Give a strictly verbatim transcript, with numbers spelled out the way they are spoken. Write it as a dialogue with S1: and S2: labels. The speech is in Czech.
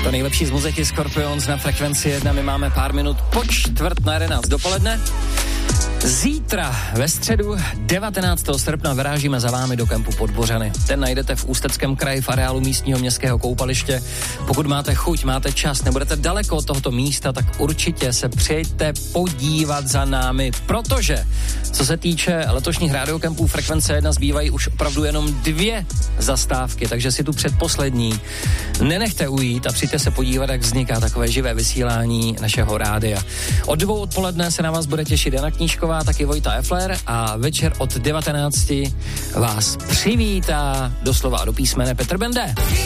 S1: To nejlepší z muziky Scorpions na Frekvenci jedna. My máme pár minut po čtvrt na jedenáct dopoledne. Zítra ve středu devatenáctého srpna vyrážíme za vámi do kempu Podbořany. Ten najdete v Ústeckém kraji v areálu místního městského koupaliště. Pokud máte chuť, máte čas, nebudete daleko od tohoto místa, tak určitě se přijďte podívat za námi, protože co se týče letošních rádiokempů Frekvence jedna zbývají už opravdu jenom dvě zastávky, takže si tu předposlední nenechte ujít a přijďte se podívat, jak vzniká takové živé vysílání našeho rádia. Od dvou odpoledne se na vás bude těšit Jana Knížková, taky Vojta Effler a večer od devatenácti vás přivítá doslova a do písmene Petr Bende.